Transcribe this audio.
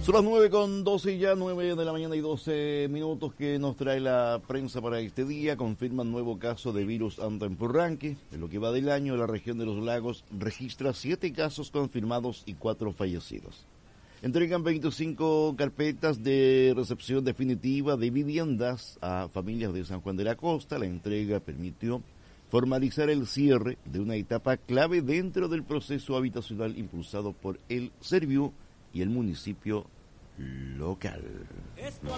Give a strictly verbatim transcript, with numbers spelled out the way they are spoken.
Son las nueve con doce ya, nueve de la mañana y doce minutos que nos trae la prensa para este día. Confirman nuevo caso de virus anta en Purranque. En lo que va del año, la región de los lagos registra siete casos confirmados y cuatro fallecidos. Entregan veinticinco carpetas de recepción definitiva de viviendas a familias de San Juan de la Costa. La entrega permitió formalizar el cierre de una etapa clave dentro del proceso habitacional impulsado por el Serviu y el municipio local.